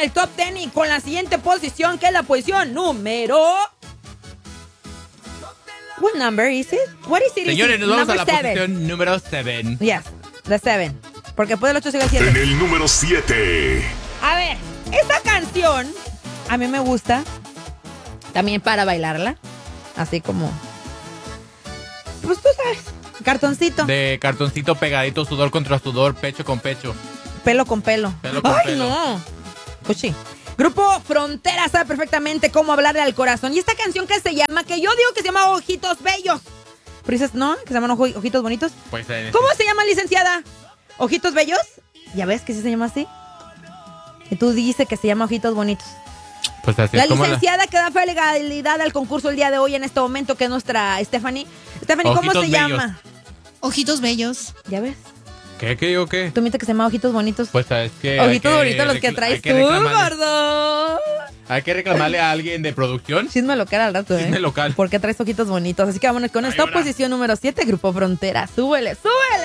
el top 10 y con la siguiente posición, que es la posición número... What number is it? What is it? Señores, nos vamos a la Number 7. posición número 7. Yes, the 7. Porque después del 8 sigue el 7. En el número 7. A ver, esta canción a mí me gusta también para bailarla. Así como... Pues tú sabes, cartoncito. De cartoncito pegadito, sudor contra sudor, pecho con pecho. Pelo con pelo. Pelo con ¡Ay, pelo. no! Pues sí. Grupo Frontera sabe perfectamente cómo hablarle al corazón. Y esta canción que se llama, que yo digo que se llama Ojitos Bellos. Pero dices, ¿no? Que se llaman Ojitos Bonitos. Pues, ¿Cómo se llama, licenciada? ¿Ojitos Bellos? ¿Ya ves que sí se llama así? Y tú dices que se llama Ojitos Bonitos. Pues así La es como licenciada que da legalidad al concurso el día de hoy en este momento, que es nuestra Stephanie. Stephanie, ¿cómo Ojitos se Bellos. llama? Ojitos Bellos. ¿Ya ves? ¿Qué o qué? Tú me dices que se llama Ojitos Bonitos. Pues es que... Ojitos Bonitos los que traes tú, gordo. Hay que reclamarle a alguien de producción. Chisme local al rato, Chisme local. ¿Por qué traes ojitos bonitos? Así que vámonos con esta posición número 7, Grupo Frontera. Súbele, súbele.